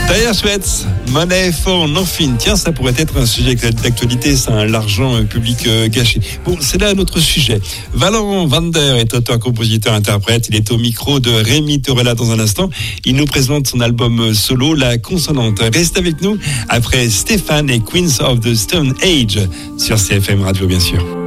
Dire Straits, Money for Nothing. Tiens, ça pourrait être un sujet d'actualité, ça, l'argent public gâché. Bon, c'est là notre sujet. Valent Vander est auteur, compositeur, interprète. Il est au micro de Rémi Torella dans un instant. Il nous présente son album solo, La Consonante. Reste avec nous après Stéphane et Queens of the Stone Age sur CFM Radio, bien sûr.